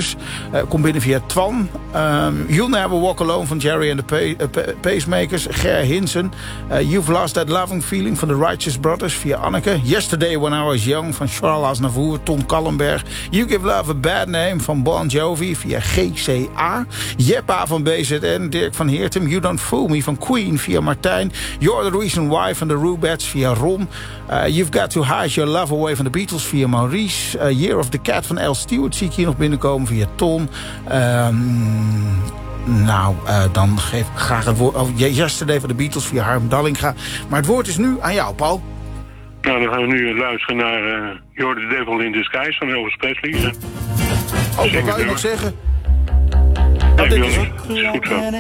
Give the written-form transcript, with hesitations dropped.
Sisters. Komt binnen via Twan. You'll Never Walk Alone van Jerry and the Pacemakers. Ger Hinsen. You've Lost That Loving Feeling van The Righteous Brothers via Anneke. Yesterday When I Was Young van Charles Aznavour, Tom Kallenberg. You Give Love a Bad Name van Bon Jovi via GCA. Jeppa van BZN. Dirk van Heertem. You Don't Fool Me van Queen via Martijn. You're the Reason Why van The Rubettes via Ron. You've Got to Hide Your Love Away van de Beatles via Maurice. Year of the Cat van L. Stewart zie ik hier nog binnenkomen via Ton. Dan geef ik graag het woord over Yesterday van de Beatles via Harm Dallinga. Maar het woord is nu aan jou, Paul. Nou, dan gaan we nu luisteren naar You're the Devil in Disguise van Elvis Presley. Wat wou je nog zeggen? Nee, ik wil niet. Dat is goed zo.